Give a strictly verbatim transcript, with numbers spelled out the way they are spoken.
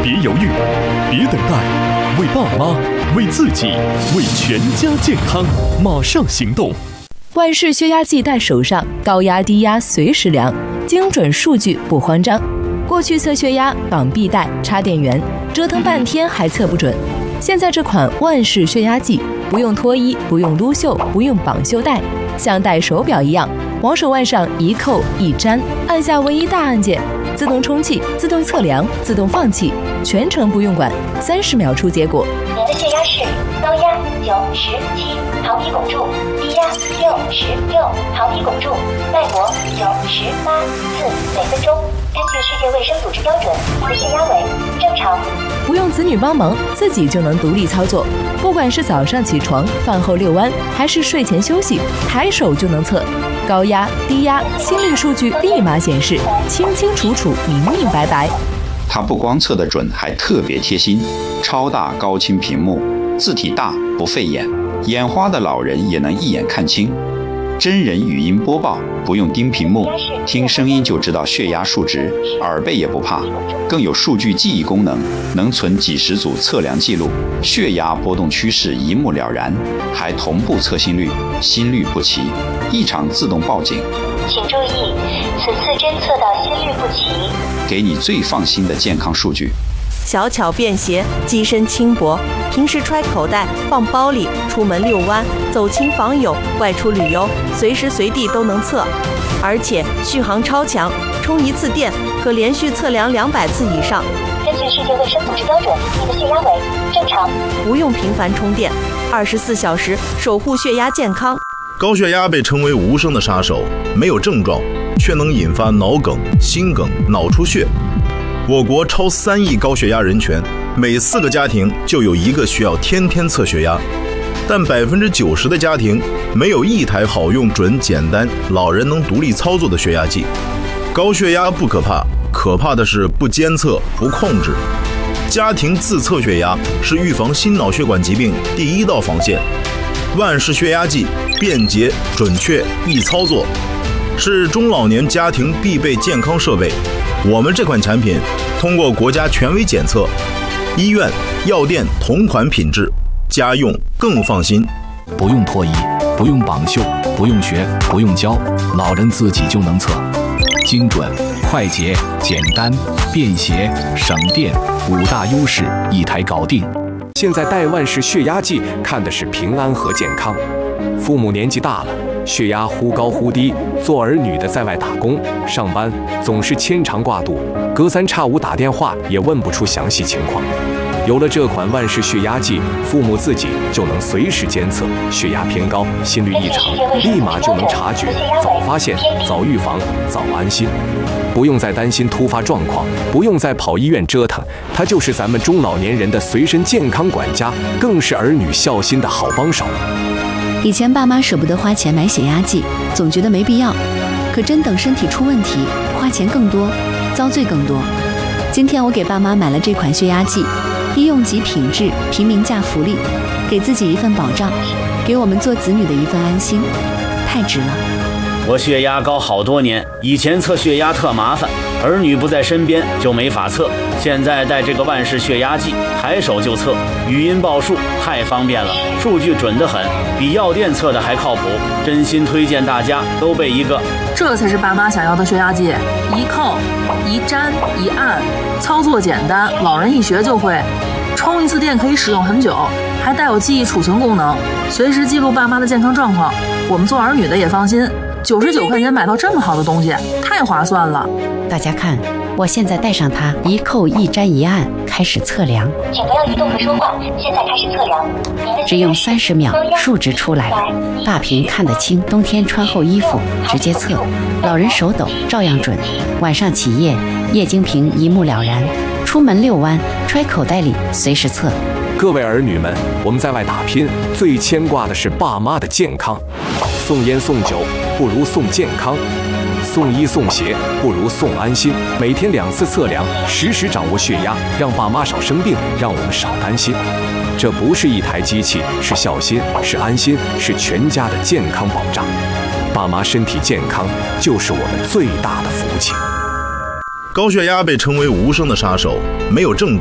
别犹豫，别等待，为爸妈，为自己，为全家健康，马上行动！ 万氏血压计带手上，高压低压随时量，精准数据不慌张。过去测血压绑臂带、插电源，折腾半天还测不准。现在这款万氏血压计，不用脱衣，不用撸袖，不用绑袖带，像戴手表一样，往手腕上一扣一粘，按下唯一大按键，自动充气、自动测量、自动放气，全程不用管，三十秒出结果。 您的血压是高压九十七毫米汞柱，低压六十六毫米汞柱，脉搏九十八次每分钟。根据世界卫生组织标准，您的血压为正常。 不用子女帮忙，自己就能独立操作。不管是早上起床、饭后遛弯，还是睡前休息，抬手就能测。高压、低压、心率数据立马显示，清清楚楚、明明白白。 它不光测得准，还特别贴心，超大高清屏幕，字体大不费眼，眼花的老人也能一眼看清。真人语音播报，不用盯屏幕，听声音就知道血压数值，耳背也不怕。更有数据记忆功能，能存几十组测量记录，血压波动趋势一目了然，还同步测心率，心率不齐，异常自动报警。 请注意，此次侦测到心率不齐， 给你最放心的健康数据。 小巧便携，机身轻薄，平时揣口袋、放包里，出门遛弯、走亲访友、外出旅游，随时随地都能测。而且续航超强，充一次电可连续测量两百次以上。 根据世界卫生组织标准，您的血压为正常， 不用频繁充电，二十四小时守护血压健康。 高血压被称为无声的杀手，没有症状，却能引发脑梗、心梗、脑出血。我国超三亿高血压人群，每四个家庭就有一个需要天天测血压，但百分之九十的家庭没有一台好用、准、简单、老人能独立操作的血压计。高血压不可怕，可怕的是不监测、不控制。家庭自测血压是预防心脑血管疾病第一道防线。万氏血压计便捷、准确、易操作，是中老年家庭必备健康设备。我们这款产品通过国家权威检测，医院、药店同款品质，家用更放心。 不用脱衣，不用绑袖，不用学，不用教，老人自己就能测，精准、快捷、简单、便携、省电，五大优势一台搞定。 现在戴万氏血压计看的是平安和健康。父母年纪大了，血压忽高忽低，做儿女的在外打工上班总是牵肠挂肚，隔三差五打电话也问不出详细情况。有了这款万氏血压计，父母自己就能随时监测血压偏高、心率异常，立马就能察觉，早发现、早预防、早安心。不用再担心突发状况，不用再跑医院折腾，它就是咱们中老年人的随身健康管家，更是儿女孝心的好帮手。 以前爸妈舍不得花钱买血压计，总觉得没必要，可真等身体出问题，花钱更多，遭罪更多。今天我给爸妈买了这款血压计，医用级品质，平民价福利，给自己一份保障，给我们做子女的一份安心，太值了。 我血压高好多年，以前测血压特麻烦，儿女不在身边就没法测。现在带这个万氏血压计，抬手就测，语音报数，太方便了，数据准得很，比药店测的还靠谱。真心推荐大家都备一个。 这才是爸妈想要的血压计，一扣、一粘、一按，操作简单，老人一学就会。充一次电可以使用很久，还带有记忆储存功能，随时记录爸妈的健康状况。我们做儿女的也放心。九十九块钱买到这么好的东西，太划算了！ 大家看，我现在带上它，一扣一粘一按，开始测量。 请不要移动和说话，现在开始测量。 只用三十秒，数值出来了，大屏看得清。冬天穿厚衣服直接测，老人手抖照样准。晚上起夜，液晶屏一目了然。出门遛弯，揣口袋里随时测。 各位儿女们，我们在外打拼，最牵挂的是爸妈的健康。送烟送酒不如送健康，送医送鞋不如送安心。每天两次测量，实时掌握血压，让爸妈少生病，让我们少担心。这不是一台机器，是孝心，是安心，是全家的健康保障。爸妈身体健康就是我们最大的福气。 高血压被称为无声的杀手，没有症状。